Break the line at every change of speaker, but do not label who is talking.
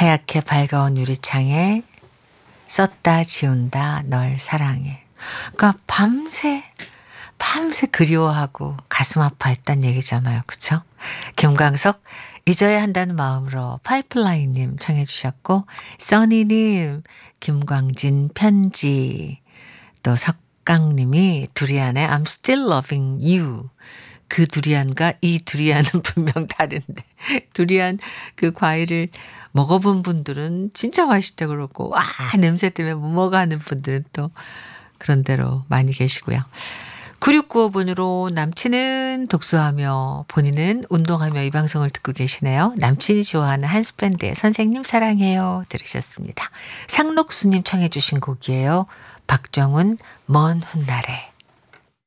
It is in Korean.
하얗게 밝아온 유리창에 썼다 지운다 널 사랑해. 그러니까 밤새 그리워하고 가슴 아파했단 얘기잖아요. 그쵸? 김광석 잊어야 한다는 마음으로 파이프라인님 청해 주셨고 써니님 김광진 편지 또 석강님이 두리안의 I'm still loving you. 그 두리안과 이 두리안은 분명 다른데 두리안 그 과일을 먹어본 분들은 진짜 맛있다고 그러고 와 냄새 때문에 못 먹어 하는 분들은 또 그런 대로 많이 계시고요. 9695번으로 남친은 독서하며 본인은 운동하며 이 방송을 듣고 계시네요. 남친이 좋아하는 한스밴드의 선생님 사랑해요 들으셨습니다. 상록수님 청해 주신 곡이에요. 박정훈 먼 훗날에.